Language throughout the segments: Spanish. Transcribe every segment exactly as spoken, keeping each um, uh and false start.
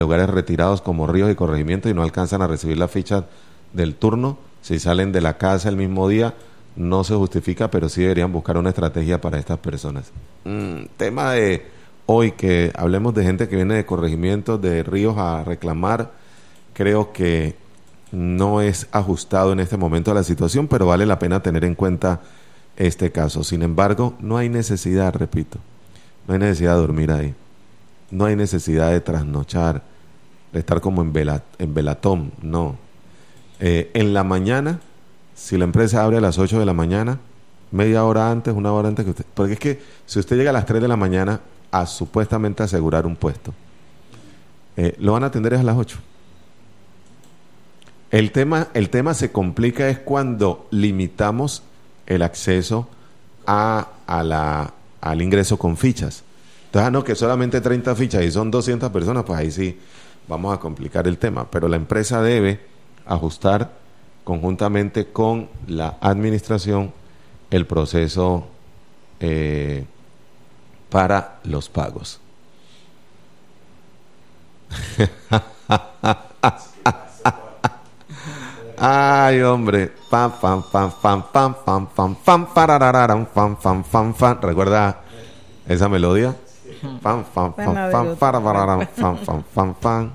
lugares retirados como ríos y corregimientos y no alcanzan a recibir la ficha del turno. Si salen de la casa el mismo día, no se justifica, pero sí deberían buscar una estrategia para estas personas. Mm, tema de hoy, que hablemos de gente que viene de corregimientos, de ríos a reclamar, creo que no es ajustado en este momento a la situación, pero vale la pena tener en cuenta este caso. Sin embargo, no hay necesidad, repito, no hay necesidad de dormir ahí, no hay necesidad de trasnochar, de estar como en, vela, en velatón, no. Eh, en la mañana, si la empresa abre a las ocho de la mañana, media hora antes, una hora antes que usted, porque es que si usted llega a las tres de la mañana a supuestamente asegurar un puesto, eh, lo van a atender es a las ocho. El tema, el tema se complica es cuando limitamos el acceso a, a la, al ingreso con fichas. Entonces, ah, no, que solamente treinta fichas y son doscientas personas, pues ahí sí vamos a complicar el tema. Pero la empresa debe ajustar conjuntamente con la administración el proceso eh, para los pagos. Ay, hombre. Pam, pam, pam, pam, pam, pam, pam, pam, pararararam, pam, pam, pam, pam. ¿Recuerda esa melodía? Pam, pam, pam, pam, pararararam, pam, pam, pam, pam.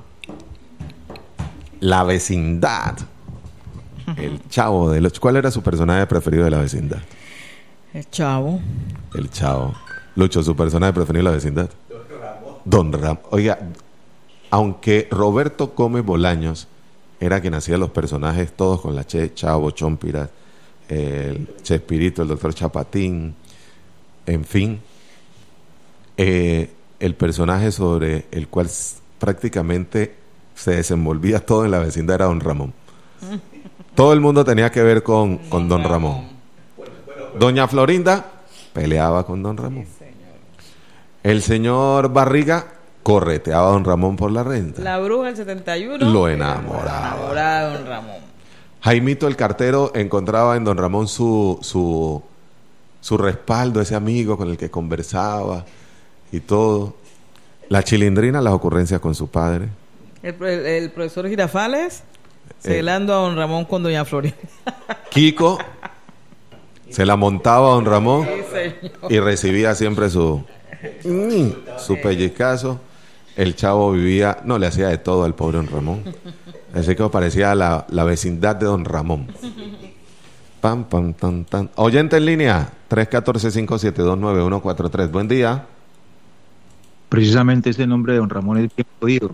La vecindad. El Chavo de los... ¿Cuál era su personaje preferido de La Vecindad? El Chavo. El Chavo. Lucho, ¿su personaje preferido de La Vecindad? Don Ramón. Don Ramón. Oiga, aunque Roberto Gómez Bolaños era quien hacía los personajes todos con la Che, Chavo, Chompiras, el Chespirito, el doctor Chapatín, en fin, eh, el personaje sobre el cual prácticamente se desenvolvía todo en La Vecindad era Don Ramón. Todo el mundo tenía que ver con, con Don Ramón. Doña Florinda peleaba con Don Ramón. El señor Barriga correteaba a Don Ramón por la renta. La bruja del setenta y uno lo enamoraba. enamoraba de Don Ramón. Jaimito el cartero encontraba en Don Ramón su, su, su respaldo, ese amigo con el que conversaba y todo. La Chilindrina, las ocurrencias con su padre. El, el, el profesor Girafales celando eh, a Don Ramón con Doña Florinda. Kiko se la montaba a Don Ramón sí, y recibía siempre su mm, su pellizcazo. El Chavo vivía, no, le hacía de todo al pobre Don Ramón. Así que parecía la, la vecindad de Don Ramón. Pam, pam, tan, tan. Oyente en línea, tres uno cuatro, cinco siete dos, nueve uno cuatro tres. Buen día. Precisamente ese nombre de Don Ramón es bien jodido.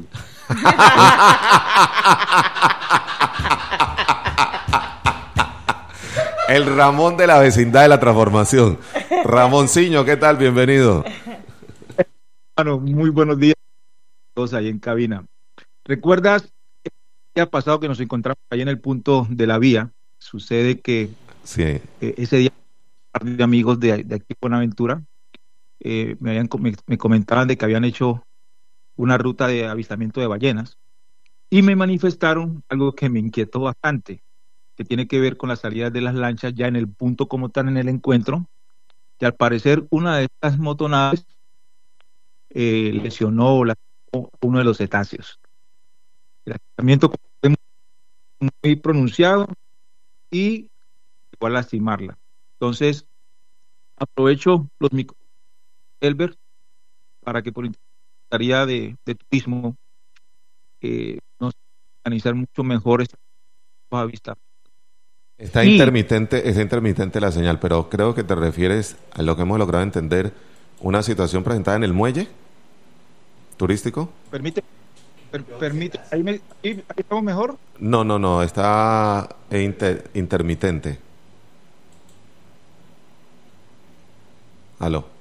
El Ramón de la vecindad de la transformación. Ramonciño, ¿qué tal? Bienvenido. Bueno, muy buenos días a todos ahí en cabina. ¿Recuerdas el día pasado que nos encontramos ahí en el punto de la vía? Sucede que sí. eh, ese día un par de amigos de, de aquí de Buenaventura eh, me, habían, me, me comentaban de que habían hecho una ruta de avistamiento de ballenas y me manifestaron algo que me inquietó bastante, que tiene que ver con las salidas de las lanchas ya en el punto como tal en el encuentro, y al parecer una de estas motonaves eh, lesionó o lastimó uno de los cetáceos. El asentamiento fue muy pronunciado y llegó a lastimarla. Entonces, aprovecho los micrófonos de Elber para que por Secretaría de, de Turismo eh, nos organizar mucho mejor esta avista. Está y, intermitente, es intermitente la señal, pero creo que te refieres a lo que hemos logrado entender, una situación presentada en el muelle turístico. Permite, per, permite, ahí, me, ahí, ahí estamos mejor. No, no, no, está inter, intermitente. Aló.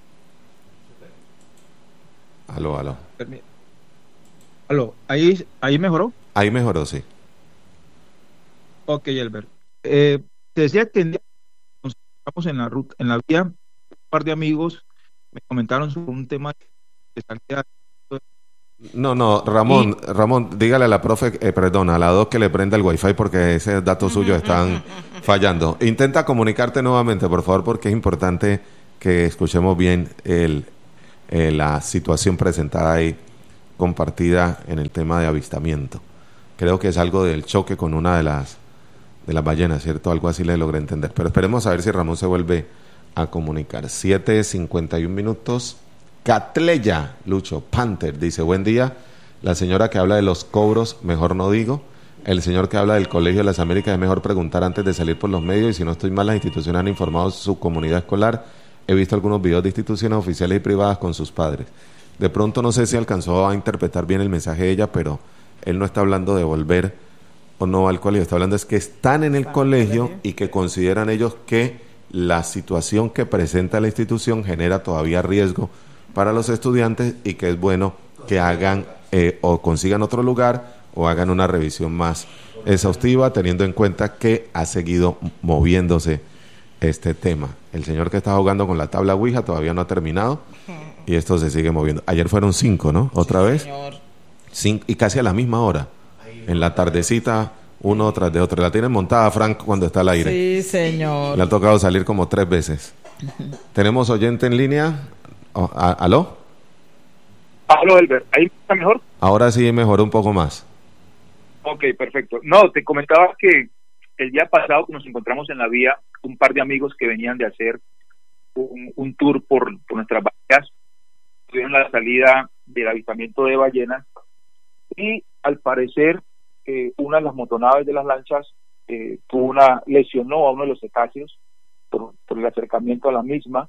Aló, aló. Permite. Aló, ahí, ahí mejoró. Ahí mejoró, sí. Ok, Elber. Eh, te decía que nos encontramos en la ruta, en la vía, un par de amigos me comentaron sobre un tema de salida. No, no, Ramón, y... Ramón, dígale a la profe, eh, perdón, a la doc que le prenda el wifi porque esos datos suyos están fallando. Intenta comunicarte nuevamente, por favor, porque es importante que escuchemos bien el, eh, la situación presentada ahí compartida en el tema de avistamiento. Creo que es algo del choque con una de las de las ballenas, ¿cierto? Algo así le logré entender. Pero esperemos a ver si Ramón se vuelve a comunicar. siete cincuenta y un minutos. Catleya, Lucho, Panther, dice, buen día. La señora que habla de los cobros, mejor no digo. El señor que habla del Colegio de las Américas, es mejor preguntar antes de salir por los medios. Y si no estoy mal, las instituciones han informado su comunidad escolar. He visto algunos videos de instituciones oficiales y privadas con sus padres. De pronto no sé si alcanzó a interpretar bien el mensaje de ella, pero él no está hablando de volver o no al colegio. Está hablando es que están en el colegio y que consideran ellos que la situación que presenta la institución genera todavía riesgo para los estudiantes y que es bueno que hagan eh, o consigan otro lugar o hagan una revisión más exhaustiva, teniendo en cuenta que ha seguido moviéndose este tema. El señor que está jugando con la tabla Ouija todavía no ha terminado y esto se sigue moviendo. Ayer fueron cinco, ¿no? Otra Sí, vez. señor. Cinco, y casi a la misma hora. En la tardecita, uno tras de otro. La tienen montada Frank cuando está al aire. Sí, señor. Le ha tocado salir como tres veces. ¿Tenemos oyente en línea? Oh, a- ¿Aló? Pablo Elber, ¿ahí está mejor? Ahora sí mejoró un poco más. Ok, perfecto. No, te comentaba que el día pasado que nos encontramos en la vía, un par de amigos que venían de hacer un, un tour por, por nuestras bahías, tuvieron la salida del avistamiento de ballenas y al parecer eh, una de las motonaves de las lanchas eh, tuvo una, lesionó a uno de los cetáceos por, por el acercamiento a la misma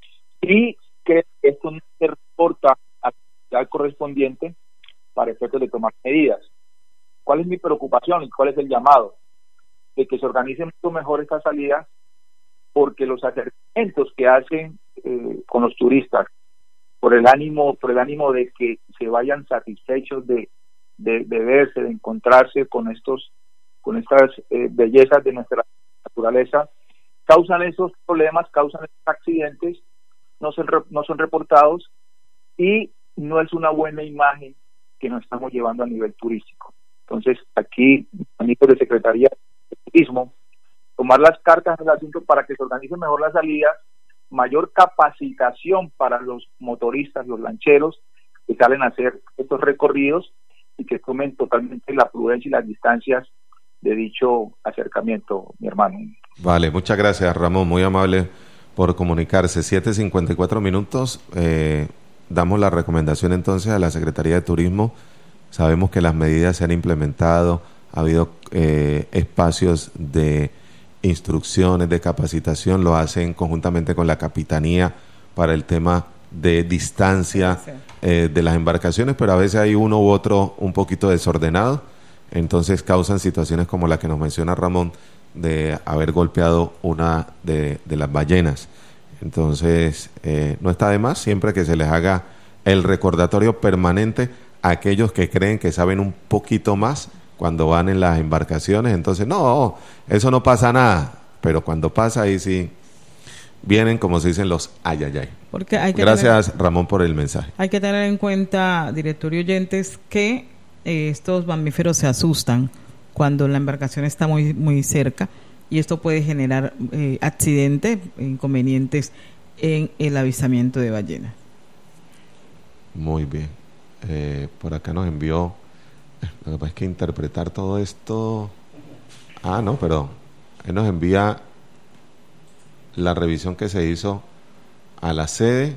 y que esto no se reporta a la autoridad correspondiente para efectos de tomar medidas. ¿Cuál es mi preocupación y cuál es el llamado? De que se organicen mucho mejor estas salidas, porque los acercamientos que hacen eh, con los turistas, por el ánimo, por el ánimo de que se vayan satisfechos de, de, de verse, de encontrarse con estos, con estas eh, bellezas de nuestra naturaleza, causan esos problemas, causan esos accidentes, no son, no son reportados y no es una buena imagen que nos estamos llevando a nivel turístico. Entonces, aquí, amigos de Secretaría de Turismo, tomar las cartas del asunto para que se organicen mejor las salidas, mayor capacitación para los motoristas, los lancheros que salen a hacer estos recorridos y que tomen totalmente la prudencia y las distancias de dicho acercamiento, mi hermano. Vale, muchas gracias Ramón, muy amable por comunicarse. siete cincuenta y cuatro minutos, eh, damos la recomendación entonces a la Secretaría de Turismo. Sabemos que las medidas se han implementado, ha habido eh, espacios de instrucciones, de capacitación, lo hacen conjuntamente con la Capitanía para el tema de distancia Sí. eh, de las embarcaciones, pero a veces hay uno u otro un poquito desordenado, entonces causan situaciones como la que nos menciona Ramón de haber golpeado una de, de las ballenas. Entonces, eh, no está de más siempre que se les haga el recordatorio permanente a aquellos que creen que saben un poquito más cuando van en las embarcaciones. Entonces, no, eso no pasa nada, pero cuando pasa ahí sí vienen, como se dicen, los ay, ay, ay. Porque hay que Gracias, tener, Ramón, por el mensaje. hay que tener en cuenta, director y oyentes, que eh, estos mamíferos se asustan cuando la embarcación está muy, muy cerca y esto puede generar eh, accidentes, inconvenientes en el avistamiento de ballenas. Muy bien. Eh, por acá nos envió, lo que pasa es que interpretar todo esto, ah, no, pero él nos envía la revisión que se hizo a la sede.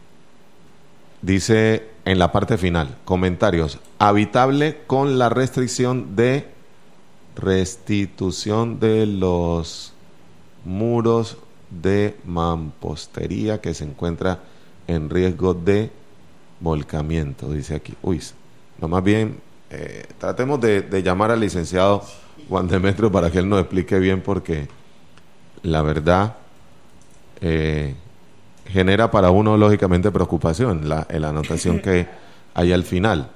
Dice en la parte final, comentarios, habitable con la restricción de restitución de los muros de mampostería que se encuentra en riesgo de volcamiento, dice aquí. Uy, no, más bien eh, tratemos de, de llamar al licenciado Juan Demetrio para que él nos explique bien, porque la verdad eh, genera para uno lógicamente preocupación la, la anotación que hay al final.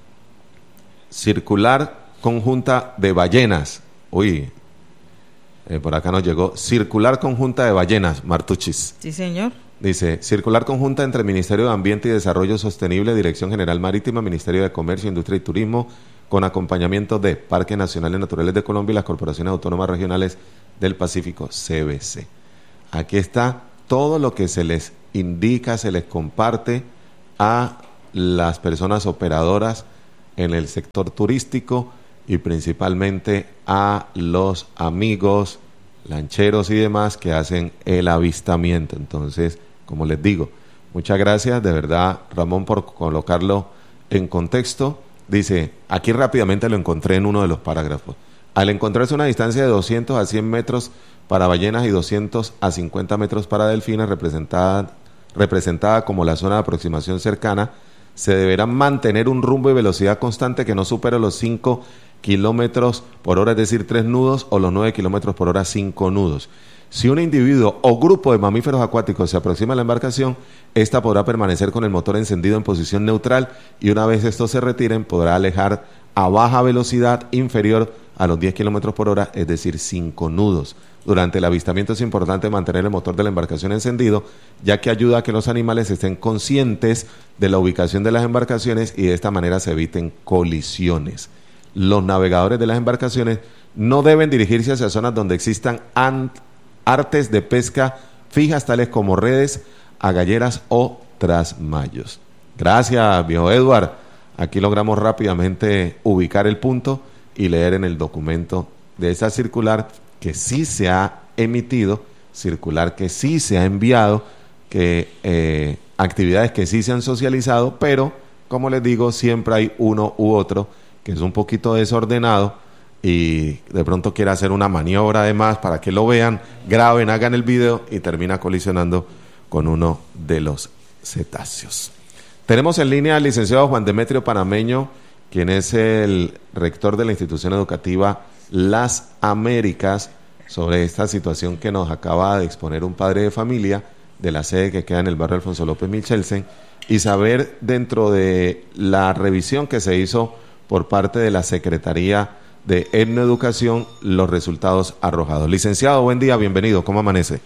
Circular conjunta de ballenas. Uy, eh, por acá nos llegó circular conjunta de ballenas, Martuchis. Sí, señor. Dice, circular conjunta entre el Ministerio de Ambiente y Desarrollo Sostenible, Dirección General Marítima, Ministerio de Comercio, Industria y Turismo, con acompañamiento de Parques Nacionales Naturales de Colombia y las Corporaciones Autónomas Regionales del Pacífico, C B C. Aquí está todo lo que se les indica, se les comparte a las personas operadoras en el sector turístico y principalmente a los amigos lancheros y demás que hacen el avistamiento. Entonces, como les digo, muchas gracias de verdad, Ramón, por colocarlo en contexto. Dice, aquí rápidamente lo encontré en uno de los parágrafos. Al encontrarse una distancia de doscientos a cien metros para ballenas y doscientos a cincuenta metros para delfines, representada, representada como la zona de aproximación cercana, se deberá mantener un rumbo y velocidad constante que no supere los cinco kilómetros por hora, es decir, tres nudos, o los nueve kilómetros por hora, cinco nudos. Si un individuo o grupo de mamíferos acuáticos se aproxima a la embarcación, ésta podrá permanecer con el motor encendido en posición neutral y una vez estos se retiren, podrá alejar a baja velocidad inferior a los diez kilómetros por hora, es decir, cinco nudos. Durante el avistamiento es importante mantener el motor de la embarcación encendido, ya que ayuda a que los animales estén conscientes de la ubicación de las embarcaciones y de esta manera se eviten colisiones. Los navegadores de las embarcaciones no deben dirigirse hacia zonas donde existan artes de pesca fijas, tales como redes, agalleras o trasmayos. Gracias, viejo Edward. Aquí logramos rápidamente ubicar el punto y leer en el documento de esa circular que sí se ha emitido, circular que sí se ha enviado, que eh, actividades que sí se han socializado, pero, como les digo, siempre hay uno u otro que es un poquito desordenado y de pronto quiere hacer una maniobra además para que lo vean, graben, hagan el video y termina colisionando con uno de los cetáceos. Tenemos en línea al licenciado Juan Demetrio Panameño, quien es el rector de la institución educativa Las Américas, sobre esta situación que nos acaba de exponer un padre de familia de la sede que queda en el barrio Alfonso López Michelsen, y saber dentro de la revisión que se hizo por parte de la Secretaría de Etnoeducación los resultados arrojados. Licenciado, buen día, bienvenido, ¿cómo amanece?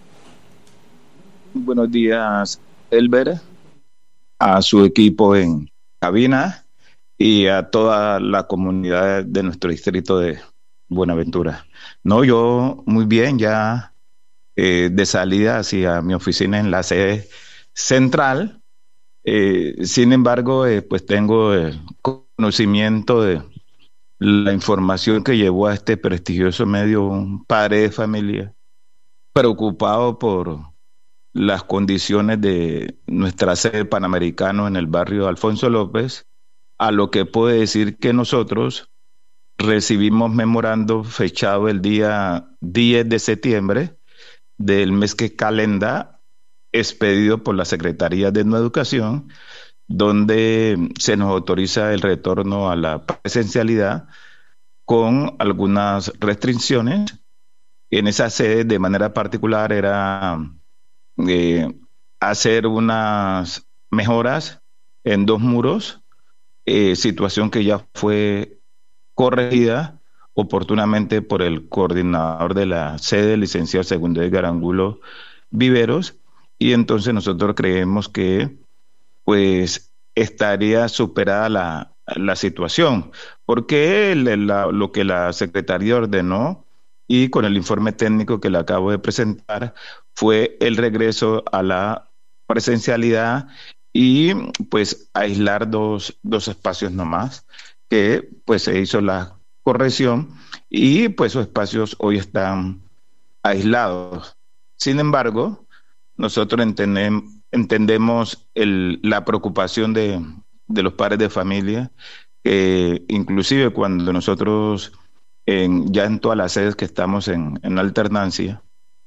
Buenos días, Elber, a su equipo en cabina y a toda la comunidad de nuestro distrito de Buenaventura. No, yo muy bien, ya eh, de salida hacia mi oficina en la sede central. Eh, sin embargo, eh, pues tengo el conocimiento de la información que llevó a este prestigioso medio un padre de familia preocupado por las condiciones de nuestra sede Panamericano en el barrio Alfonso López, a lo que puede decir que nosotros recibimos memorando fechado el día diez de septiembre del mes que calenda, expedido por la Secretaría de Educación, donde se nos autoriza el retorno a la presencialidad con algunas restricciones. En esa sede, de manera particular, era eh, hacer unas mejoras en dos muros, eh, situación que ya fue corregida oportunamente por el coordinador de la sede, el licenciado Segundo Edgar Angulo Viveros, y entonces nosotros creemos que pues estaría superada la, la situación, porque el, la, lo que la Secretaría ordenó, y con el informe técnico que le acabo de presentar, fue el regreso a la presencialidad y pues aislar dos, dos espacios nomás, que pues se hizo la corrección y pues esos espacios hoy están aislados. Sin embargo, nosotros entendemos, entendemos el, la preocupación de, de los padres de familia, que inclusive cuando nosotros en, ya en todas las sedes que estamos en, en alternancia,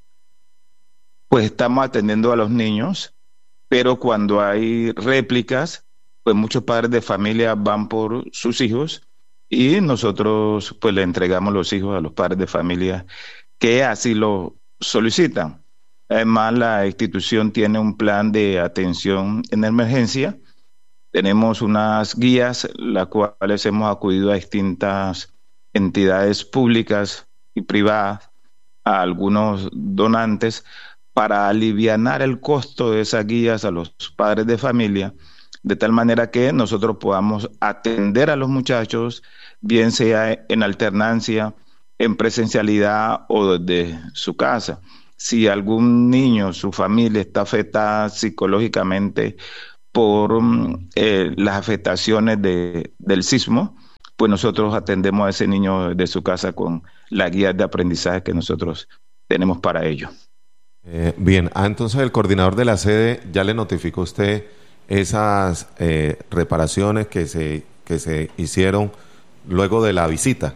pues estamos atendiendo a los niños, pero cuando hay réplicas, pues muchos padres de familia van por sus hijos y nosotros pues le entregamos los hijos a los padres de familia que así lo solicitan. Además, la institución tiene un plan de atención en emergencia. Tenemos unas guías, las cuales hemos acudido a distintas entidades públicas y privadas, a algunos donantes, para alivianar el costo de esas guías a los padres de familia, de tal manera que nosotros podamos atender a los muchachos, bien sea en alternancia, en presencialidad o desde su casa. Si algún niño, su familia está afectada psicológicamente por um, eh, las afectaciones de, del sismo, pues nosotros atendemos a ese niño de su casa con la guía de aprendizaje que nosotros tenemos para ello. Eh, bien, ah, entonces el coordinador de la sede ya le notificó a usted esas eh, reparaciones que se, que se hicieron luego de la visita.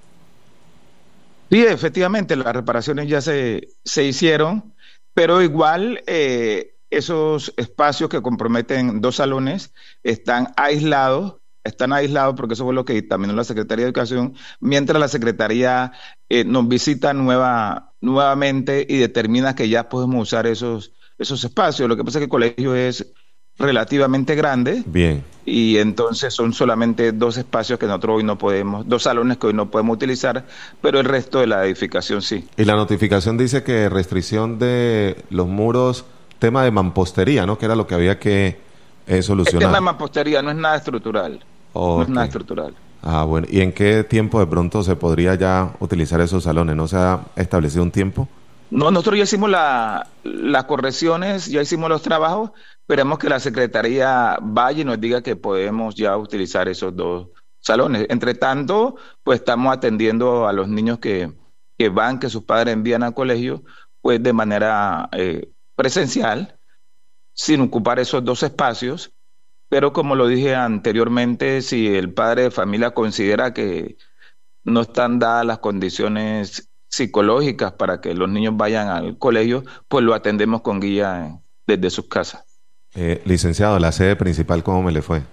Sí, efectivamente, las reparaciones ya se, se hicieron, pero igual eh, esos espacios que comprometen dos salones están aislados, están aislados porque eso fue lo que dictaminó la Secretaría de Educación, mientras la Secretaría eh, nos visita nueva, nuevamente y determina que ya podemos usar esos, esos espacios. Lo que pasa es que el colegio es relativamente grande. Bien. Y entonces son solamente dos espacios que nosotros hoy no podemos, dos salones que hoy no podemos utilizar, pero el resto de la edificación sí. Y la notificación dice que restricción de los muros, tema de mampostería, ¿no? Que era lo que había que eh, solucionar. El tema de mampostería no es nada estructural. Okay. No es nada estructural. Ah, bueno. ¿Y en qué tiempo de pronto se podría ya utilizar esos salones? ¿No se ha establecido un tiempo? No, nosotros ya hicimos la, las correcciones, ya hicimos los trabajos. Esperemos que la Secretaría vaya y nos diga que podemos ya utilizar esos dos salones. Entre tanto, pues estamos atendiendo a los niños que, que van, que sus padres envían al colegio, pues de manera eh, presencial, sin ocupar esos dos espacios. Pero como lo dije anteriormente, si el padre de familia considera que no están dadas las condiciones psicológicas para que los niños vayan al colegio, pues lo atendemos con guía desde sus casas. Eh, licenciado, la sede principal, ¿cómo me le fue?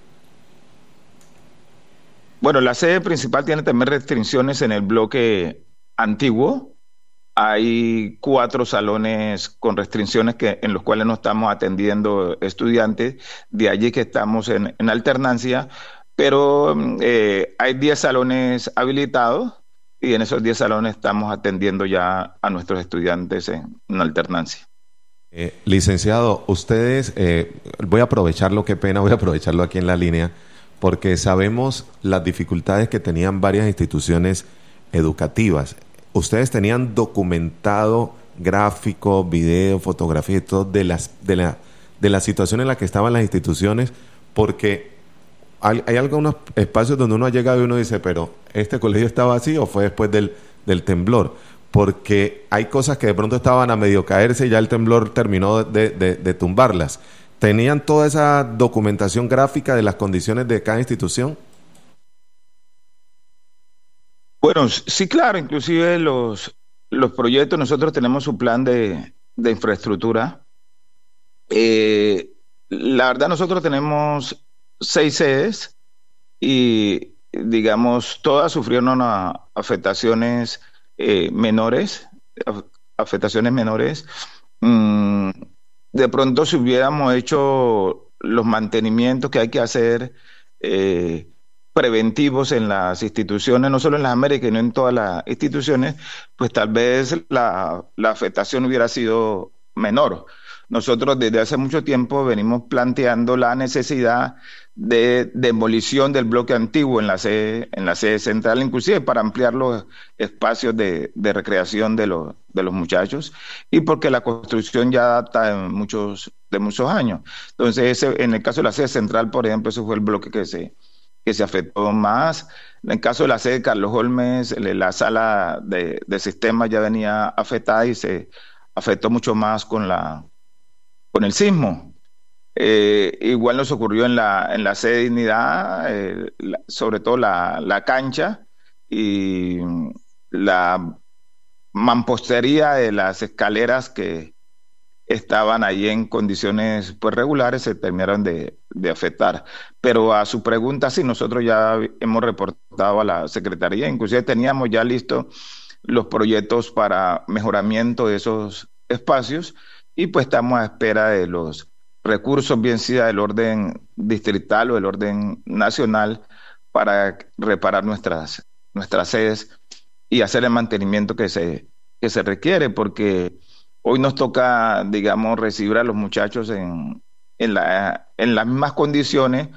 Bueno, la sede principal tiene también restricciones en el bloque antiguo. Hay cuatro salones con restricciones que, en los cuales no estamos atendiendo estudiantes, de allí que estamos en, en alternancia, pero eh, hay diez salones habilitados y en esos diez salones estamos atendiendo ya a nuestros estudiantes en, en alternancia. Eh, licenciado, ustedes, eh, voy a aprovecharlo, qué pena, voy a aprovecharlo aquí en la línea, porque sabemos las dificultades que tenían varias instituciones educativas. Ustedes tenían documentado gráfico, video, fotografía y todo de, las, de, la, de la situación en la que estaban las instituciones, porque hay, hay algunos espacios donde uno ha llegado y uno dice, pero ¿este colegio estaba así o fue después del, del temblor? Porque hay cosas que de pronto estaban a medio caerse y ya el temblor terminó de, de, de tumbarlas. ¿Tenían toda esa documentación gráfica de las condiciones de cada institución? Bueno, sí, claro, inclusive los, los proyectos, nosotros tenemos un plan de, de infraestructura. Eh, la verdad, nosotros tenemos seis sedes y, digamos, todas sufrieron una afectaciones Eh, menores, afectaciones menores. Mm, de pronto, si hubiéramos hecho los mantenimientos que hay que hacer eh, preventivos en las instituciones, no solo en las Américas, sino en todas las instituciones, pues tal vez la, la afectación hubiera sido menor. Nosotros desde hace mucho tiempo venimos planteando la necesidad de demolición del bloque antiguo en la sede, en la sede central, inclusive para ampliar los espacios de, de recreación de los, de los muchachos y porque la construcción ya data de muchos, de muchos años. Entonces, ese, en el caso de la sede central, por ejemplo, ese fue el bloque que se, que se afectó más. En el caso de la sede de Carlos Holmes, la sala de, de sistemas ya venía afectada y se afectó mucho más con la con el sismo. Eh, igual nos ocurrió en la, en la sede Dignidad, eh, la, sobre todo la, la cancha y la mampostería de las escaleras que estaban ahí en condiciones pues regulares se terminaron de, de afectar. Pero a su pregunta, sí, nosotros ya hemos reportado a la Secretaría, inclusive teníamos ya listos los proyectos para mejoramiento de esos espacios y pues estamos a espera de los recursos, bien sea del orden distrital o del orden nacional, para reparar nuestras, nuestras sedes y hacer el mantenimiento que se, que se requiere, porque hoy nos toca, digamos, recibir a los muchachos en, en, la, en las mismas condiciones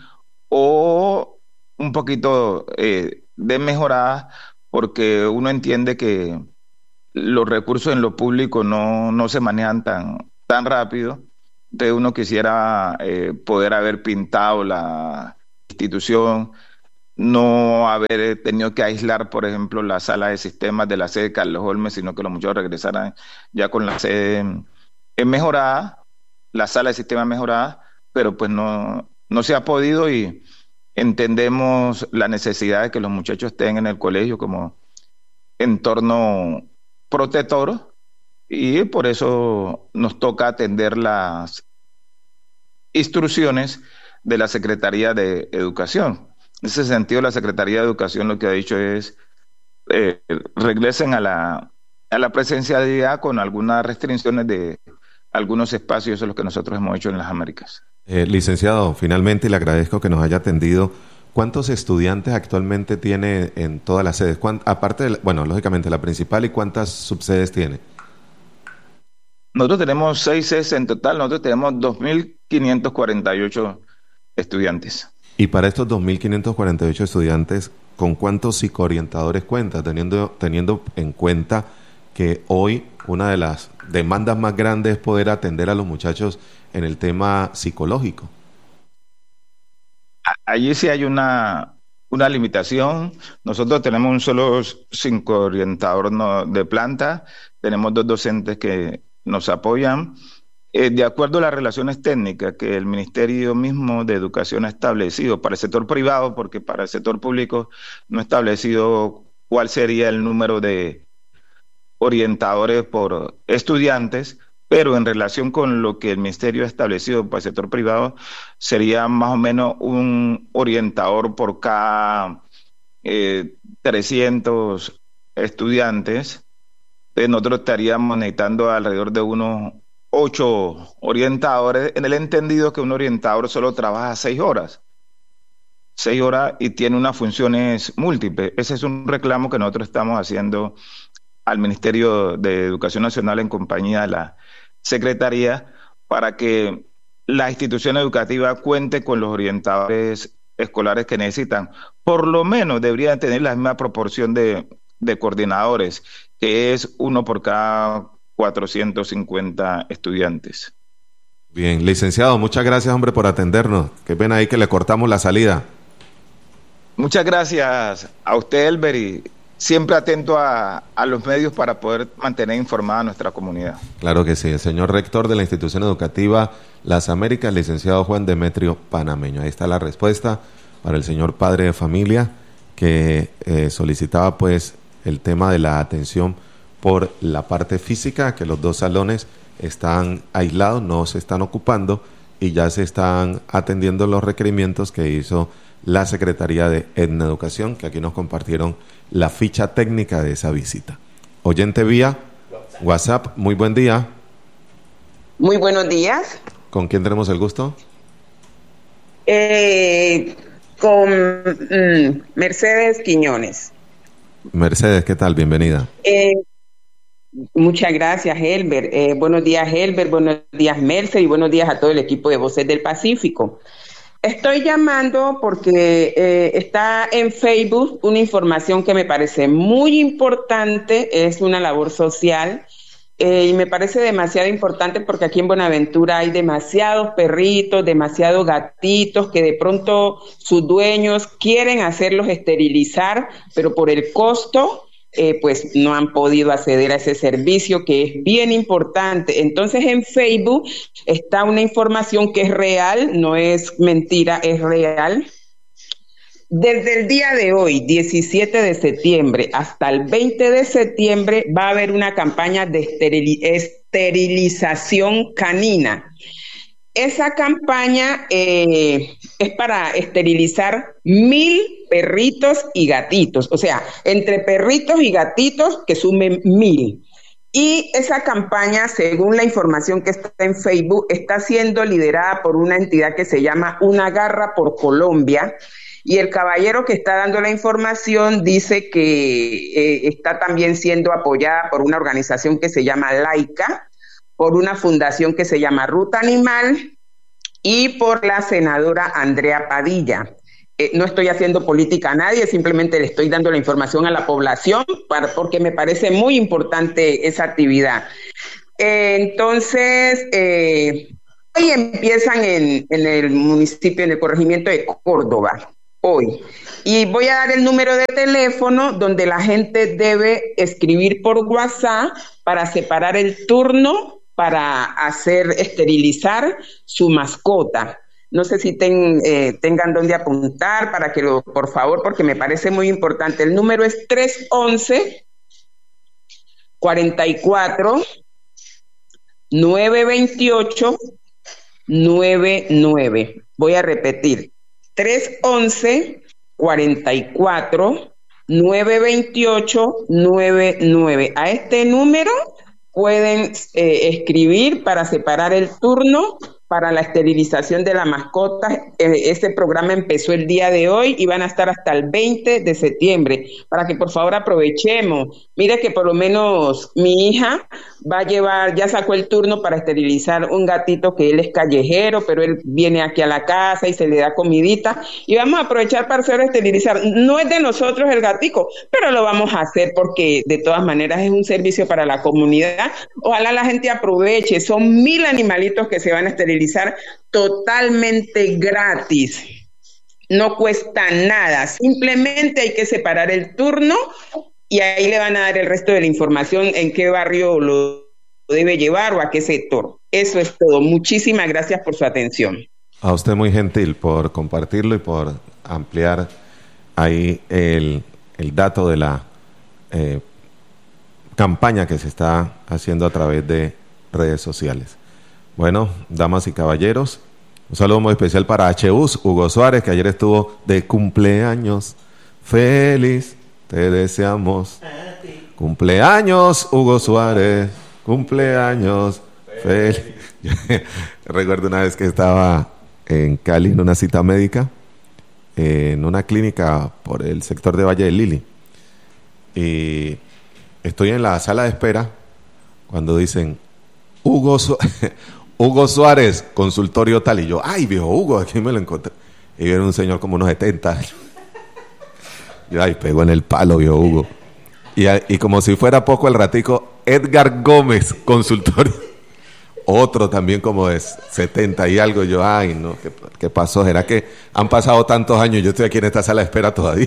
o un poquito eh, desmejoradas, porque uno entiende que los recursos en lo público no, no se manejan tan, tan rápido Entonces uno quisiera eh, poder haber pintado la institución, no haber tenido que aislar, por ejemplo, la sala de sistemas de la sede de Carlos Holmes, sino que los muchachos regresaran ya con la sede mejorada, la sala de sistemas mejorada, pero pues no, no se ha podido y entendemos la necesidad de que los muchachos estén en el colegio como entorno protector y por eso nos toca atender las instrucciones de la Secretaría de Educación. En ese sentido, la Secretaría de Educación lo que ha dicho es eh, regresen a la, a la presencialidad con algunas restricciones de algunos espacios, eso es lo que nosotros hemos hecho en las Américas. Eh, licenciado, finalmente le agradezco que nos haya atendido. ¿Cuántos estudiantes actualmente tiene en todas las sedes? Aparte, de la, bueno, lógicamente la principal, ¿y cuántas subsedes tiene? Nosotros tenemos seis sedes en total, nosotros tenemos dos mil quinientos cuarenta y ocho estudiantes. Y para estos dos mil quinientos cuarenta y ocho estudiantes, ¿con cuántos psicoorientadores cuenta? Teniendo, teniendo en cuenta que hoy una de las demandas más grandes es poder atender a los muchachos en el tema psicológico. Allí sí hay una, una limitación. Nosotros tenemos un solo psicoorientador no, de planta, tenemos dos docentes que nos apoyan. Eh, de acuerdo a las relaciones técnicas que el Ministerio mismo de Educación ha establecido para el sector privado, porque para el sector público no ha establecido cuál sería el número de orientadores por estudiantes, pero en relación con lo que el Ministerio ha establecido para el sector privado, sería más o menos un orientador por cada eh, trescientos estudiantes. Entonces nosotros estaríamos necesitando alrededor de unos ocho orientadores, en el entendido que un orientador solo trabaja seis horas. Seis horas y tiene unas funciones múltiples. Ese es un reclamo que nosotros estamos haciendo al Ministerio de Educación Nacional en compañía de la Secretaría para que la institución educativa cuente con los orientadores escolares que necesitan. Por lo menos deberían tener la misma proporción de, de coordinadores, que es uno por cada cuatrocientos cincuenta estudiantes. Bien, licenciado, muchas gracias, hombre, por atendernos. Qué pena ahí que le cortamos la salida. Muchas gracias a usted, Elber, y siempre atento a, a los medios para poder mantener informada a nuestra comunidad. Claro que sí. El señor rector de la institución educativa Las Américas, licenciado Juan Demetrio Panameño. Ahí está la respuesta para el señor padre de familia que eh, solicitaba pues el tema de la atención por la parte física, que los dos salones están aislados, no se están ocupando y ya se están atendiendo los requerimientos que hizo la Secretaría de Educación, que aquí nos compartieron la ficha técnica de esa visita. Oyente vía WhatsApp, muy buen día. Muy buenos días. ¿Con quién tenemos el gusto? Eh, con mm, Mercedes Quiñones. Mercedes, ¿qué tal? Bienvenida. Eh, muchas gracias, Helber. Eh, buenos días, Helber. Buenos días, Mercedes. Y buenos días a todo el equipo de Voces del Pacífico. Estoy llamando porque eh, está en Facebook una información que me parece muy importante, es una labor social eh, y me parece demasiado importante porque aquí en Buenaventura hay demasiados perritos, demasiados gatitos que de pronto sus dueños quieren hacerlos esterilizar, pero por el costo Eh, pues no han podido acceder a ese servicio que es bien importante. Entonces en Facebook está una información que es real, no es mentira, es real. Desde el día de hoy, diecisiete de septiembre, hasta el veinte de septiembre va a haber una campaña de esteril- esterilización canina. Esa campaña eh, es para esterilizar mil perritos y gatitos, o sea, entre perritos y gatitos que sumen mil. Y esa campaña, según la información que está en Facebook, está siendo liderada por una entidad que se llama Una Garra por Colombia. Y el caballero que está dando la información dice que eh, está también siendo apoyada por una organización que se llama Laica, por una fundación que se llama Ruta Animal y por la senadora Andrea Padilla. Eh, no estoy haciendo política a nadie, simplemente le estoy dando la información a la población para, porque me parece muy importante esa actividad. Eh, entonces, eh, empiezan en, en el municipio, en el corregimiento de Córdoba, hoy. Y voy a dar el número de teléfono donde la gente debe escribir por WhatsApp para separar el turno para hacer esterilizar su mascota. No sé si ten, eh, tengan dónde apuntar para que lo, por favor, porque me parece muy importante. El número es tres once, cuarenta y cuatro, nueve veintiocho, nueve nueve. Voy a repetir. tres once, cuarenta y cuatro, nueve veintiocho, nueve nueve. A este número pueden eh, escribir para separar el turno para la esterilización de la mascota. Eh, ese programa empezó el día de hoy y van a estar hasta el veinte de septiembre, para que por favor aprovechemos. Mire que por lo menos mi hija va a llevar, ya sacó el turno para esterilizar un gatito que él es callejero, pero él viene aquí a la casa y se le da comidita, y vamos a aprovechar para hacerlo esterilizar. No es de nosotros el gatico, pero lo vamos a hacer porque de todas maneras es un servicio para la comunidad. Ojalá la gente aproveche, son mil animalitos que se van a esterilizar totalmente gratis, no cuesta nada, simplemente hay que separar el turno y ahí le van a dar el resto de la información en qué barrio lo debe llevar o a qué sector. Eso es todo. Muchísimas gracias por su atención. A usted muy gentil por compartirlo y por ampliar ahí el, el dato de la eh, campaña que se está haciendo a través de redes sociales. Bueno, damas y caballeros, un saludo muy especial para H U S, Hugo Suárez, que ayer estuvo de cumpleaños. Feliz, te deseamos. Cumpleaños, Hugo Suárez, cumpleaños. Feliz. Recuerdo una vez que estaba en Cali en una cita médica, en una clínica por el sector de Valle del Lili. Y estoy en la sala de espera cuando dicen Hugo Suárez. Hugo Suárez, consultorio tal, y yo, ay, viejo Hugo, aquí me lo encontré. Y era un señor como unos setenta años. Y ay, pegó en el palo, viejo Hugo. Y, y como si fuera poco el ratico, Edgar Gómez, consultorio. Otro también como de setenta y algo. Yo, ay, no, ¿qué, qué pasó? ¿Será que han pasado tantos años y yo estoy aquí en esta sala de espera todavía?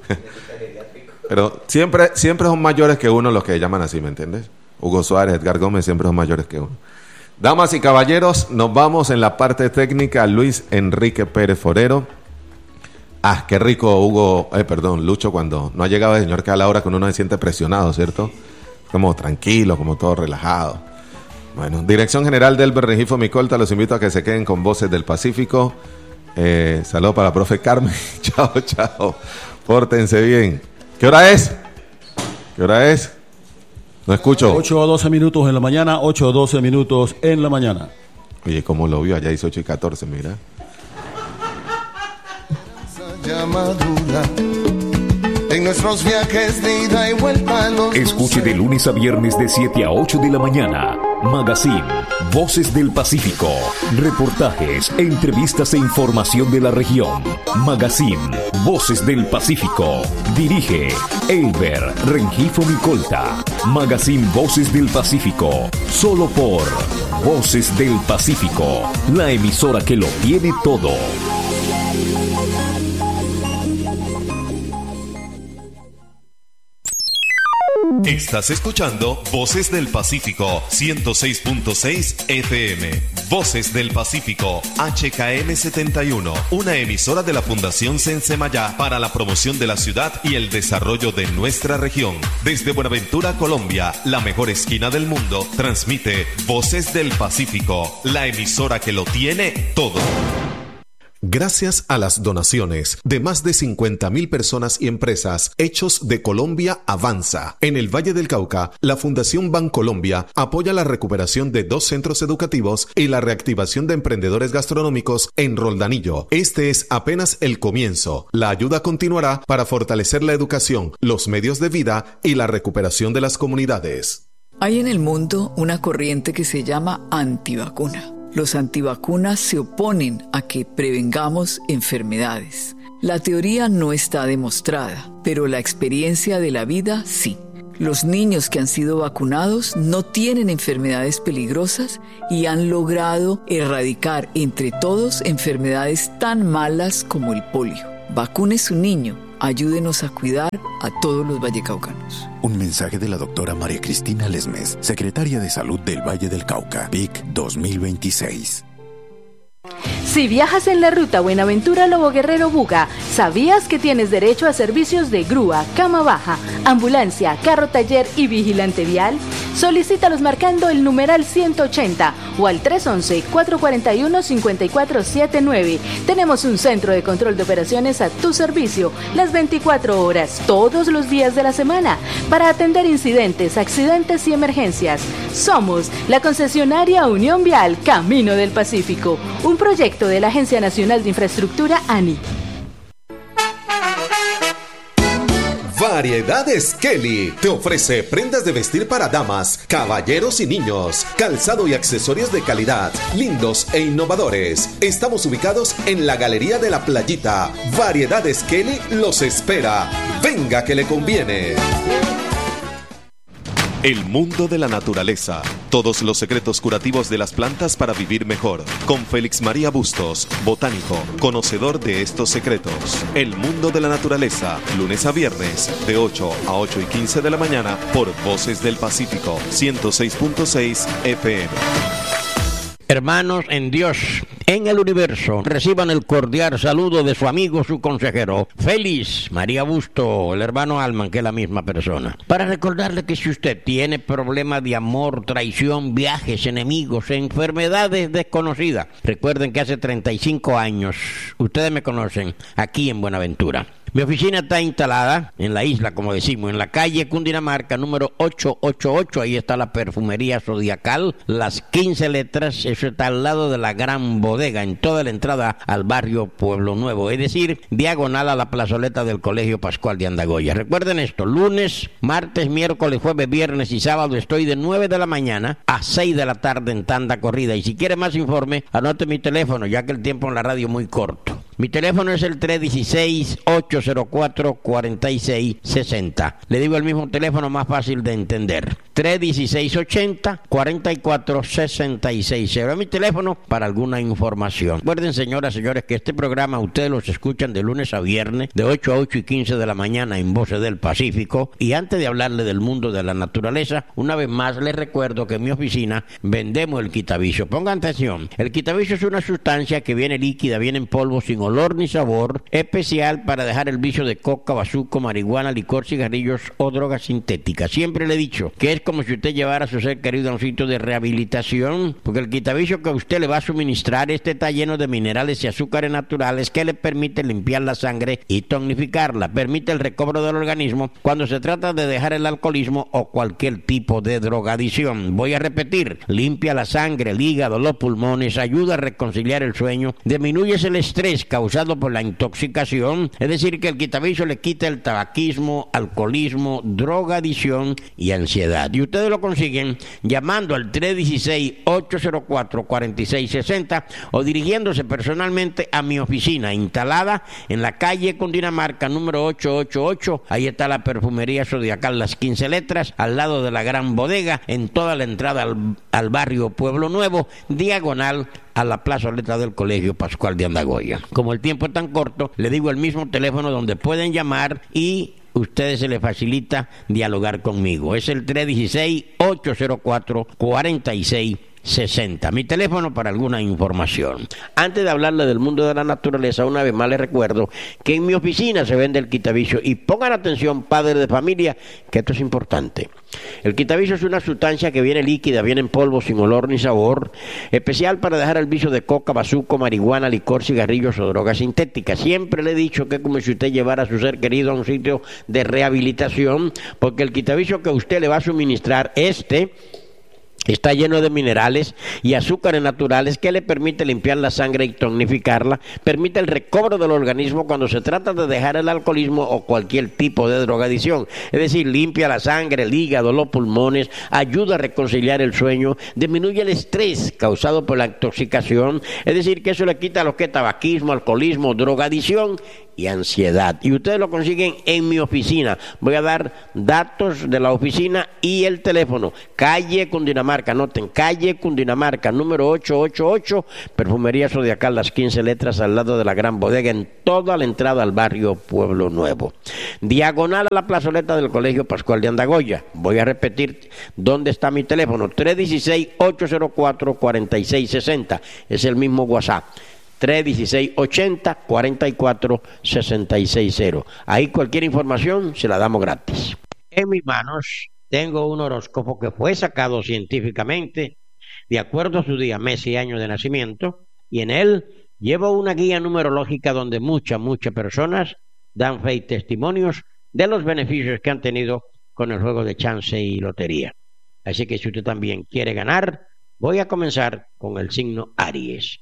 Pero siempre, siempre son mayores que uno los que llaman así, ¿me entiendes? Hugo Suárez, Edgar Gómez siempre son mayores que uno. Damas y caballeros, nos vamos en la parte técnica. Luis Enrique Pérez Forero. Ah, qué rico, Hugo, eh, perdón, Lucho, cuando no ha llegado el señor que a la hora que uno no se siente presionado, ¿cierto? Como tranquilo, como todo relajado. Bueno, Dirección General del Rengifo Micolta, los invito a que se queden con Voces del Pacífico. Eh, saludos para la profe Carmen. Chao, chao. Pórtense bien. ¿Qué hora es? ¿Qué hora es? No escucho. ocho o doce minutos en la mañana, ocho o doce minutos en la mañana. Oye, ¿cómo lo vio? Allá dice ocho y catorce, mira. En nuestros viajes de ida y vuelta. Escuche de lunes a viernes de siete a ocho de la mañana. Magazine Voces del Pacífico. Reportajes, entrevistas e información de la región. Magazine Voces del Pacífico. Dirige Elber Rengifo Micolta. Magazine Voces del Pacífico. Solo por Voces del Pacífico. La emisora que lo tiene todo. Estás escuchando Voces del Pacífico ciento seis punto seis F M. Voces del Pacífico H K M setenta y uno, una emisora de la Fundación Sensemayá para la promoción de la ciudad y el desarrollo de nuestra región. Desde Buenaventura, Colombia, la mejor esquina del mundo, transmite Voces del Pacífico, la emisora que lo tiene todo. Gracias a las donaciones de más de cincuenta mil personas y empresas, Hechos de Colombia avanza. En el Valle del Cauca, la Fundación Bancolombia apoya la recuperación de dos centros educativos y la reactivación de emprendedores gastronómicos en Roldanillo. Este es apenas el comienzo. La ayuda continuará para fortalecer la educación, los medios de vida y la recuperación de las comunidades. Hay en el mundo una corriente que se llama antivacuna. Los antivacunas se oponen a que prevengamos enfermedades. La teoría no está demostrada, pero la experiencia de la vida sí. Los niños que han sido vacunados no tienen enfermedades peligrosas y han logrado erradicar entre todos enfermedades tan malas como el polio. Vacune su niño. Ayúdenos a cuidar a todos los vallecaucanos. Un mensaje de la doctora María Cristina Lesmes, secretaria de Salud del Valle del Cauca, V I C dos mil veintiséis. Si viajas en la ruta Buenaventura Lobo Guerrero Buga, ¿sabías que tienes derecho a servicios de grúa, cama baja, ambulancia, carro taller y vigilante vial? Solicítalos marcando el numeral ciento ochenta o al tres once, cuatro cuatro uno, cinco cuatro siete nueve. Tenemos un centro de control de operaciones a tu servicio las veinticuatro horas, todos los días de la semana, para atender incidentes, accidentes y emergencias. Somos la concesionaria Unión Vial Camino del Pacífico, un proyecto de la Agencia Nacional de Infraestructura ANI. Variedades Kelly te ofrece prendas de vestir para damas, caballeros y niños, calzado y accesorios de calidad, lindos e innovadores. Estamos ubicados en la Galería de la Playita. Variedades Kelly los espera. Venga que le conviene. El mundo de la naturaleza. Todos los secretos curativos de las plantas para vivir mejor. Con Félix María Bustos, botánico, conocedor de estos secretos. El mundo de la naturaleza. Lunes a viernes, de ocho a ocho y quince de la mañana, por Voces del Pacífico, ciento seis punto seis F M. Hermanos en Dios, en el universo, reciban el cordial saludo de su amigo, su consejero, Félix María Busto, el hermano Alman, que es la misma persona. Para recordarle que si usted tiene problemas de amor, traición, viajes, enemigos, enfermedades desconocidas, recuerden que hace treinta y cinco años, ustedes me conocen, aquí en Buenaventura. Mi oficina está instalada en la isla, como decimos, en la calle Cundinamarca, número ochocientos ochenta y ocho. Ahí está la perfumería Zodiacal, las quince letras. Eso está al lado de la Gran Bodega, en toda la entrada al barrio Pueblo Nuevo. Es decir, diagonal a la plazoleta del Colegio Pascual de Andagoya. Recuerden esto, lunes, martes, miércoles, jueves, viernes y sábado estoy de nueve de la mañana a seis de la tarde en tanda corrida. Y si quiere más informe, anote mi teléfono, ya que el tiempo en la radio es muy corto. Mi teléfono es el tres uno seis, ocho cero cuatro, cuatro seis seis cero. Le digo el mismo teléfono más fácil de entender. tres uno seis, ochenta, cuarenta y cuatro, sesenta y seis cero. Es mi teléfono para alguna información. Recuerden, señoras y señores, que este programa ustedes los escuchan de lunes a viernes, de ocho a ocho y quince de la mañana en Voces del Pacífico. Y antes de hablarle del mundo de la naturaleza, una vez más les recuerdo que en mi oficina vendemos el quitavicio. Pongan atención. El quitavicio es una sustancia que viene líquida, viene en polvo sin olor ni sabor, especial para dejar el vicio de coca, bazuco, marihuana, licor, cigarrillos o drogas sintéticas. Siempre le he dicho que es como si usted llevara a su ser querido a un sitio de rehabilitación, porque el quitavicio que usted le va a suministrar, este está lleno de minerales y azúcares naturales que le permite limpiar la sangre y tonificarla, permite el recobro del organismo cuando se trata de dejar el alcoholismo o cualquier tipo de drogadicción. Voy a repetir, limpia la sangre, el hígado, los pulmones, ayuda a reconciliar el sueño, disminuye el estrés causado por la intoxicación, es decir, que el quitavicio le quita el tabaquismo, alcoholismo, drogadicción y ansiedad. Y ustedes lo consiguen llamando al tres uno seis, ocho cero cuatro, cuatro seis seis cero o dirigiéndose personalmente a mi oficina instalada en la calle Cundinamarca número ochocientos ochenta y ocho. Ahí está la perfumería Zodiacal, las quince letras, al lado de la Gran Bodega, en toda la entrada al, al barrio Pueblo Nuevo, diagonal a la plazoleta del Colegio Pascual de Andagoya. Como el tiempo es tan corto, le digo el mismo teléfono donde pueden llamar y ustedes se les facilita dialogar conmigo. Es el tres uno seis, ocho cero cuatro, cuatro seis sesenta. Mi teléfono para alguna información. Antes de hablarle del mundo de la naturaleza, una vez más les recuerdo que en mi oficina se vende el quitavicio. Y pongan atención, padres de familia, que esto es importante. El quitavicio es una sustancia que viene líquida, viene en polvo sin olor ni sabor, especial para dejar el vicio de coca, bazuco, marihuana, licor, cigarrillos o drogas sintéticas. Siempre le he dicho que es como si usted llevara a su ser querido a un sitio de rehabilitación, porque el quitavicio que usted le va a suministrar, este está lleno de minerales y azúcares naturales que le permite limpiar la sangre y tonificarla, permite el recobro del organismo cuando se trata de dejar el alcoholismo o cualquier tipo de drogadicción. Es decir, limpia la sangre, el hígado, los pulmones, ayuda a reconciliar el sueño, disminuye el estrés causado por la intoxicación. Es decir, que eso le quita lo que es tabaquismo, alcoholismo, drogadicción y ansiedad. Y ustedes lo consiguen en mi oficina. Voy a dar datos de la oficina y el teléfono. Calle Cundinamarca, anoten, calle Cundinamarca, número ochocientos ochenta y ocho, Perfumería Zodiacal, las quince letras al lado de la Gran Bodega, en toda la entrada al barrio Pueblo Nuevo. Diagonal a la plazoleta del Colegio Pascual de Andagoya. Voy a repetir dónde está mi teléfono, tres uno seis, ocho cero cuatro, cuatro seis seis cero. Es el mismo WhatsApp. tres uno seis, ochenta, cuarenta y cuatro, sesenta y seis cero. Ahí cualquier información se la damos gratis. En mis manos tengo un horóscopo que fue sacado científicamente de acuerdo a su día, mes y año de nacimiento, y en él llevo una guía numerológica donde muchas, muchas personas dan fe y testimonios de los beneficios que han tenido con el juego de chance y lotería. Así que si usted también quiere ganar, voy a comenzar con el signo Aries.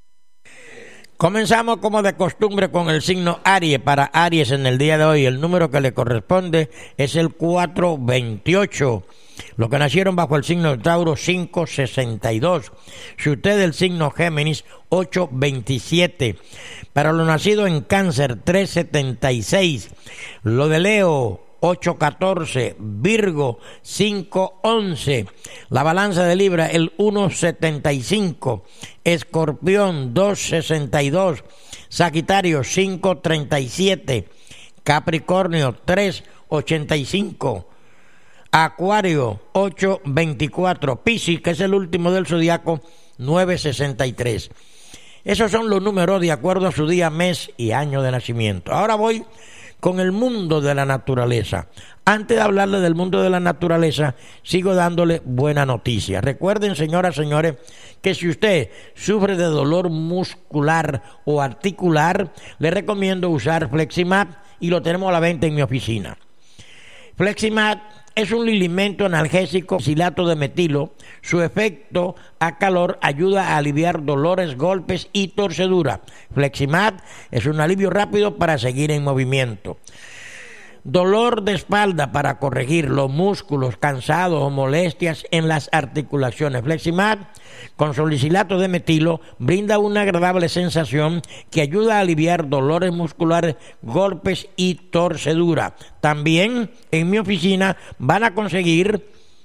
Comenzamos como de costumbre con el signo Aries. Para Aries en el día de hoy el número que le corresponde es el cuatrocientos veintiocho. Los que nacieron bajo el signo de Tauro, cinco sesenta y dos. Si usted es del signo Géminis, ocho veintisiete. Para los nacidos en Cáncer, tres setenta y seis. Lo de Leo, ocho catorce. Virgo, cinco once. La balanza de Libra, el uno setenta y cinco. Escorpión, dos sesenta y dos. Sagitario, cinco treinta y siete. Capricornio, tres ochenta y cinco. Acuario, ocho veinticuatro. Piscis, que es el último del zodiaco, nueve sesenta y tres. Esos son los números de acuerdo a su día, mes y año de nacimiento. Ahora voy con el mundo de la naturaleza. Antes de hablarle del mundo de la naturaleza, sigo dándole buena noticia. Recuerden, señoras y señores, que si usted sufre de dolor muscular o articular, le recomiendo usar Fleximat y lo tenemos a la venta en mi oficina. Fleximat es un alimento analgésico silato de metilo. Su efecto a calor ayuda a aliviar dolores, golpes y torcedura. Fleximat es un alivio rápido para seguir en movimiento. Dolor de espalda para corregir los músculos, cansados o molestias en las articulaciones. Fleximat con salicilato de metilo brinda una agradable sensación que ayuda a aliviar dolores musculares, golpes y torcedura. También en mi oficina van a conseguir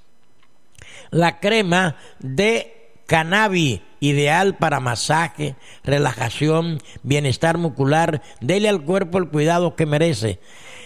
la crema de cannabis, ideal para masaje, relajación, bienestar muscular. Dele al cuerpo el cuidado que merece.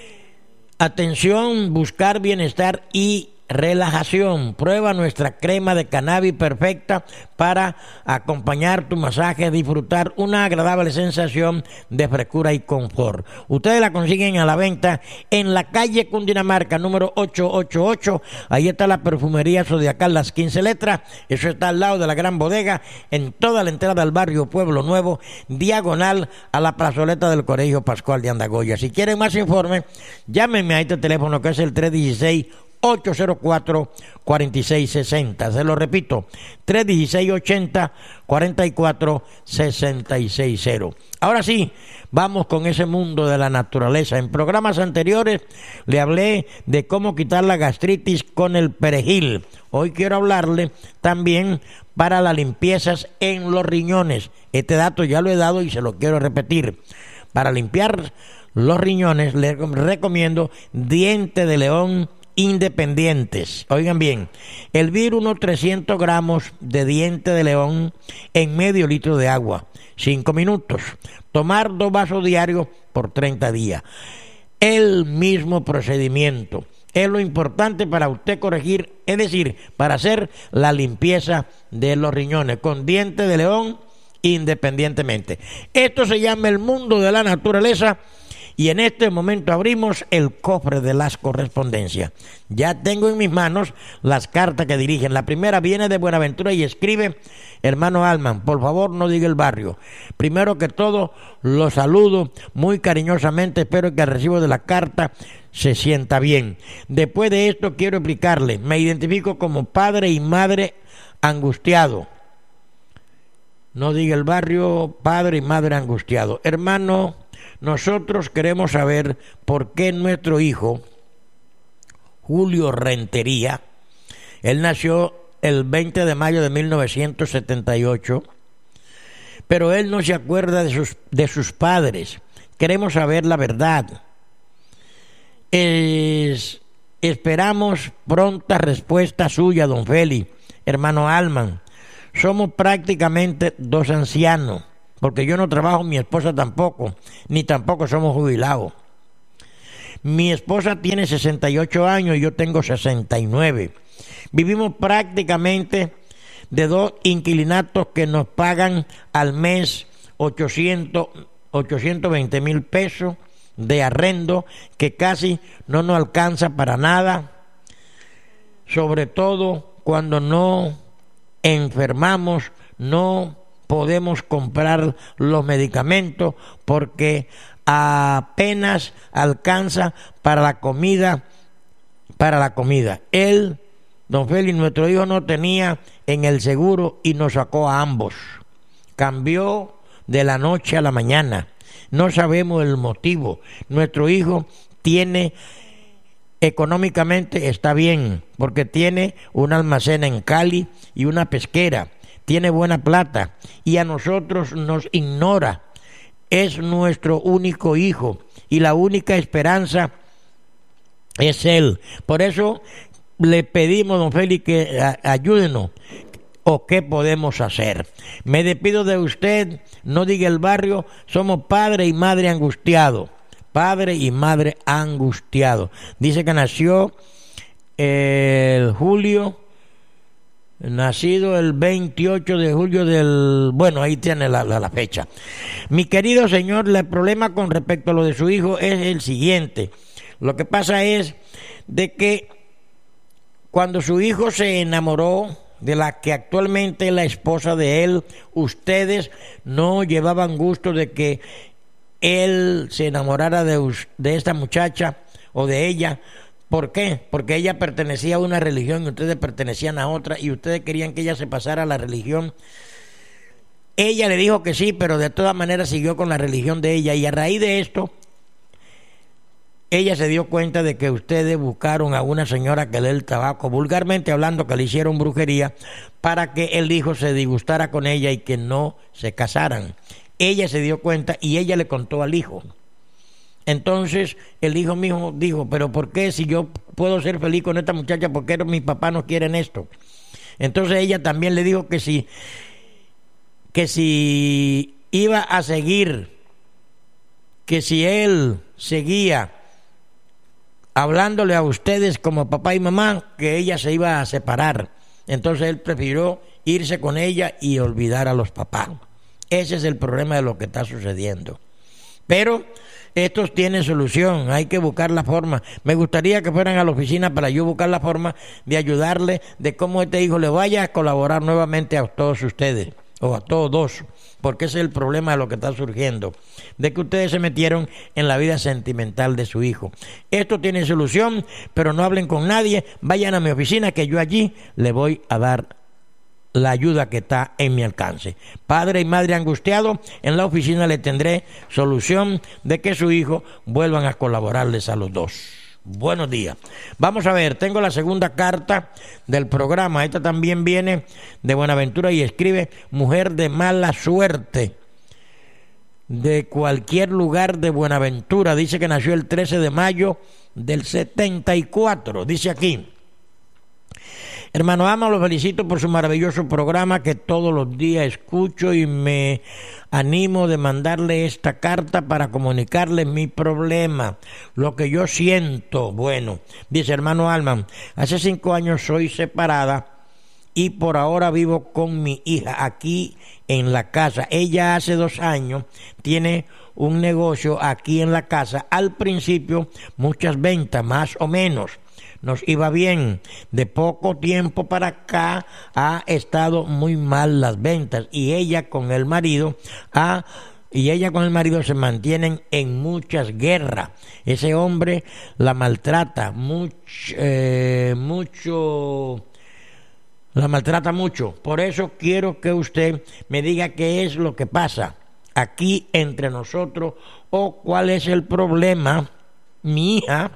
Atención, buscar bienestar y relajación. Prueba nuestra crema de cannabis perfecta para acompañar tu masaje, disfrutar una agradable sensación de frescura y confort. Ustedes la consiguen a la venta en la calle Cundinamarca, número ochocientos ochenta y ocho. Ahí está la Perfumería Zodiacal, las quince letras. Eso está al lado de la Gran Bodega, en toda la entrada al barrio Pueblo Nuevo, diagonal a la plazoleta del Colegio Pascual de Andagoya. Si quieren más informes, llámenme a este teléfono que es el tres uno seis, ocho cero cuatro, cuatro seis seis cero. Se lo repito, tres uno seis, ochenta, cuarenta y cuatro, sesenta y seis cero. Ahora sí, vamos con ese mundo de la naturaleza. En programas anteriores le hablé de cómo quitar la gastritis con el perejil. Hoy quiero hablarle también para las limpiezas en los riñones. Este dato ya lo he dado y se lo quiero repetir. Para limpiar los riñones le recomiendo diente de león independientes. Oigan bien, hervir unos trescientos gramos de diente de león en medio litro de agua, cinco minutos. Tomar dos vasos diarios por treinta días. El mismo procedimiento. Es lo importante para usted corregir, es decir, para hacer la limpieza de los riñones con diente de león independientemente. Esto se llama el mundo de la naturaleza. Y en este momento abrimos el cofre de las correspondencias. Ya tengo en mis manos las cartas que dirigen. La primera viene de Buenaventura y escribe: hermano Alman, por favor no diga el barrio. Primero que todo, lo saludo muy cariñosamente. Espero que al recibo de la carta se sienta bien. Después de esto quiero explicarle. Me identifico como padre y madre angustiado. No diga el barrio, padre y madre angustiado. Hermano, nosotros queremos saber por qué nuestro hijo, Julio Rentería, él nació el veinte de mayo de mil novecientos setenta y ocho, pero él no se acuerda de sus, de sus padres. queremos saber la verdad. Es, esperamos pronta respuesta suya, don Félix, hermano Alman. Somos prácticamente dos ancianos, porque yo no trabajo, mi esposa tampoco, ni tampoco somos jubilados. Mi esposa tiene sesenta y ocho años y yo tengo sesenta y nueve. Vivimos prácticamente de dos inquilinatos que nos pagan al mes ochocientos veinte mil pesos de arrendo, que casi no nos alcanza para nada, sobre todo cuando no enfermamos, no podemos comprar los medicamentos porque apenas alcanza para la comida, para la comida. Él, don Félix, nuestro hijo no tenía en el seguro y nos sacó a ambos. Cambió de la noche a la mañana. No sabemos el motivo. Nuestro hijo tiene, económicamente está bien, porque tiene un almacén en Cali y una pesquera. Tiene buena plata y a nosotros nos ignora. Es nuestro único hijo y la única esperanza es él. Por eso le pedimos, don Félix, que a, ayúdenos. ¿O qué podemos hacer? Me despido de usted, no diga el barrio, somos padre y madre angustiados. Padre y madre angustiados. Dice que nació el julio, nacido el veintiocho de julio del... Bueno, ahí tiene la, la, la fecha. Mi querido señor, el problema con respecto a lo de su hijo es el siguiente. Lo que pasa es de que cuando su hijo se enamoró de la que actualmente es la esposa de él, ustedes no llevaban gusto de que él se enamorara de, de esta muchacha o de ella. ¿Por qué? Porque ella pertenecía a una religión y ustedes pertenecían a otra y ustedes querían que ella se pasara a la religión. Ella le dijo que sí, pero de todas maneras siguió con la religión de ella, y a raíz de esto ella se dio cuenta de que ustedes buscaron a una señora que le dé el tabaco, vulgarmente hablando, que le hicieron brujería para que el hijo se disgustara con ella y que no se casaran. Ella se dio cuenta y ella le contó al hijo. Entonces el hijo mismo dijo, pero ¿por qué si yo puedo ser feliz con esta muchacha, por qué mis papás no quieren esto? Entonces ella también le dijo que si, que si iba a seguir, que si él seguía hablándole a ustedes como papá y mamá, que ella se iba a separar. Entonces él prefirió irse con ella y olvidar a los papás. Ese es el problema de lo que está sucediendo. Pero estos tienen solución, hay que buscar la forma. Me gustaría que fueran a la oficina para yo buscar la forma de ayudarle, de cómo este hijo le vaya a colaborar nuevamente a todos ustedes, o a todos, porque ese es el problema de lo que está surgiendo, de que ustedes se metieron en la vida sentimental de su hijo. Esto tiene solución, pero no hablen con nadie, vayan a mi oficina que yo allí le voy a dar la ayuda que está en mi alcance. Padre y madre angustiado, en la oficina le tendré solución de que su hijo vuelvan a colaborarles a los dos. Buenos días. Vamos a ver, tengo la segunda carta del programa. Esta también viene de Buenaventura y escribe: mujer de mala suerte, de cualquier lugar de Buenaventura. Dice que nació el trece de mayo del setenta y cuatro. Dice aquí: hermano Ama, lo felicito por su maravilloso programa que todos los días escucho y me animo de mandarle esta carta para comunicarle mi problema, lo que yo siento. Bueno, dice: hermano Alman, hace cinco años soy separada y por ahora vivo con mi hija aquí en la casa. Ella hace dos años tiene un negocio aquí en la casa. Al principio muchas ventas, más o menos. Nos iba bien. De poco tiempo para acá ha estado muy mal las ventas y ella con el marido ha y ella con el marido se mantienen en muchas guerras. Ese hombre la maltrata mucho, eh, mucho, la maltrata mucho. Por eso quiero que usted me diga qué es lo que pasa aquí entre nosotros o cuál es el problema. Mi hija,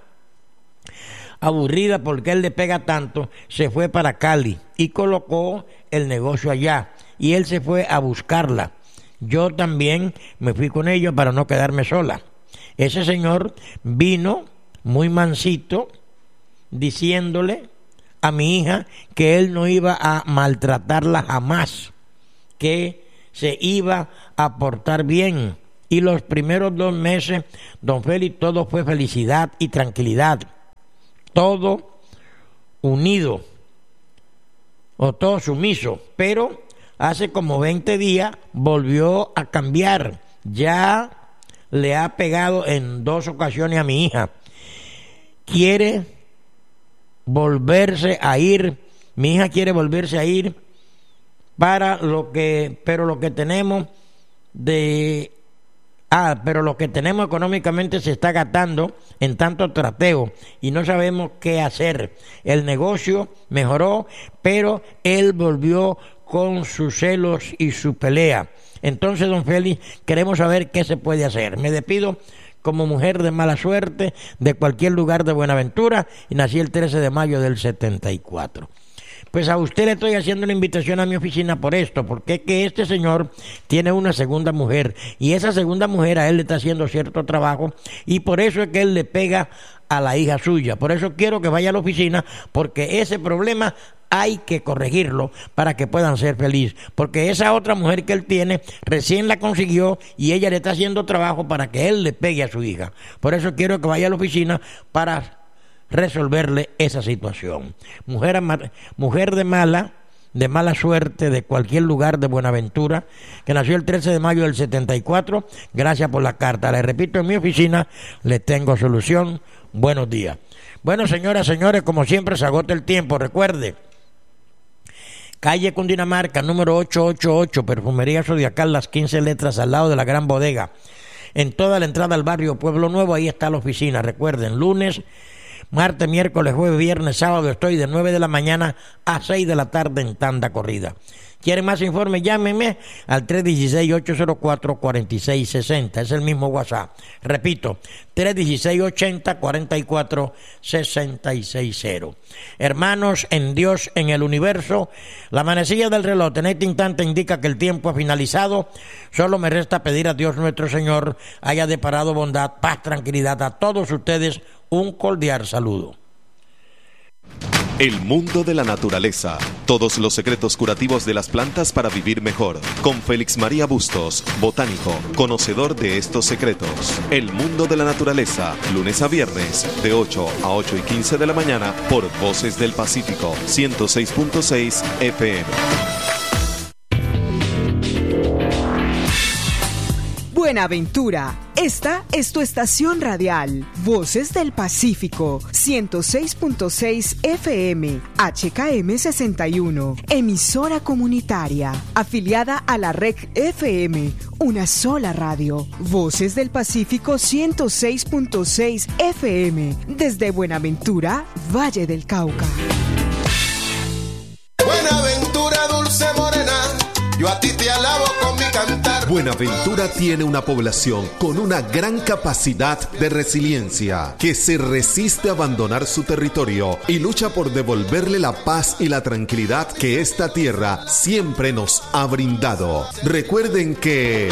aburrida porque él le pega tanto, se fue para Cali y colocó el negocio allá y él se fue a buscarla. Yo también me fui con ellos para no quedarme sola. ese señor vino muy mansito diciéndole a mi hija que él no iba a maltratarla jamás, que se iba a portar bien. Y los primeros dos meses, don Félix, todo fue felicidad y tranquilidad, todo unido o todo sumiso. Pero hace como veinte días volvió a cambiar. Ya le ha pegado en dos ocasiones a mi hija. Quiere volverse a ir, mi hija quiere volverse a ir para lo que, pero lo que tenemos de, ah, pero lo que tenemos económicamente se está gastando en tanto trateo y no sabemos qué hacer. El negocio mejoró, pero él volvió con sus celos y su pelea. Entonces, don Félix, queremos saber qué se puede hacer. Me despido como mujer de mala suerte de cualquier lugar de Buenaventura y nací el trece de mayo del setenta y cuatro. Pues a usted le estoy haciendo una invitación a mi oficina por esto, porque es que este señor tiene una segunda mujer y esa segunda mujer a él le está haciendo cierto trabajo y por eso es que él le pega a la hija suya. Por eso quiero que vaya a la oficina, porque ese problema hay que corregirlo para que puedan ser felices, porque esa otra mujer que él tiene recién la consiguió y ella le está haciendo trabajo para que él le pegue a su hija. Por eso quiero que vaya a la oficina para resolverle esa situación. Mujer, mujer de mala, de mala suerte de cualquier lugar de Buenaventura, que nació el trece de mayo del setenta y cuatro, gracias por la carta. Le repito, en mi oficina le tengo solución. Buenos días. Bueno, señoras, señores, como siempre se agota el tiempo. Recuerde, calle Cundinamarca, número ochocientos ochenta y ocho, Perfumería Zodiacal, las quince letras, al lado de la Gran Bodega. En toda la entrada al barrio Pueblo Nuevo, ahí está la oficina. Recuerden, lunes, martes, miércoles, jueves, viernes, sábado, estoy de nueve de la mañana a seis de la tarde en tanda corrida. ¿Quieren más informes? Llámenme al tres uno seis, ocho cero cuatro, cuatro seis seis cero. Es el mismo WhatsApp. Repito, tres uno seis, ochenta, cuarenta y cuatro, sesenta y seis cero. Hermanos en Dios, en el universo, la manecilla del reloj en este instante indica que el tiempo ha finalizado. Solo me resta pedir a Dios nuestro Señor haya deparado bondad, paz, tranquilidad a todos ustedes. Un cordial saludo. El mundo de la naturaleza. Todos los secretos curativos de las plantas para vivir mejor. Con Félix María Bustos, botánico, conocedor de estos secretos. El mundo de la naturaleza. Lunes a viernes, de ocho a ocho y quince de la mañana, por Voces del Pacífico, ciento seis punto seis F M. Buenaventura, esta es tu estación radial, Voces del Pacífico, ciento seis punto seis F M, H K M sesenta y uno, emisora comunitaria, afiliada a la R E C F M, una sola radio, Voces del Pacífico ciento seis punto seis F M, desde Buenaventura, Valle del Cauca. Buenaventura, dulce morena, yo a ti te alabo con mi cantar. Buenaventura tiene una población con una gran capacidad de resiliencia, que se resiste a abandonar su territorio y lucha por devolverle la paz y la tranquilidad que esta tierra siempre nos ha brindado. Recuerden que